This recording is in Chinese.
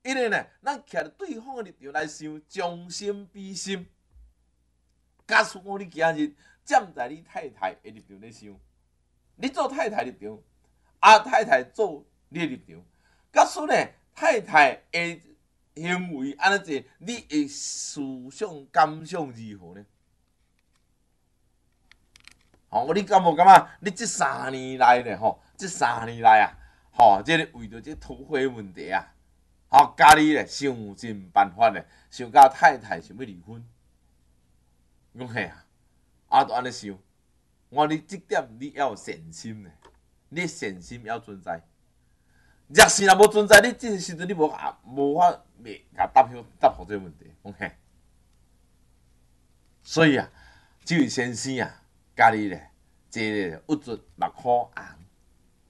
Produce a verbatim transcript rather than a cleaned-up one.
因为呢，咱徛伫对方的立场来想，将心比心。假使讲你今日站在你太太的立场咧想，你做太太立场，啊太太做你立场，假使呢太太的行为安尼济，你的思想感想如何呢？吼，你敢无感觉？你即三年来咧，吼，即三年来啊，吼，即、這个为着即土匪问题啊，吼，家己咧想尽办法咧，想甲太太想要离婚。讲嘿啊，啊，就安尼想。我讲你即点你要有善心咧，你善心要存在。若是若无存在，你即个时阵你无啊无法袂甲答复答复这个问题，讲嘿。所以啊，这位先生啊，家己咧，坐咧郁出目眶红。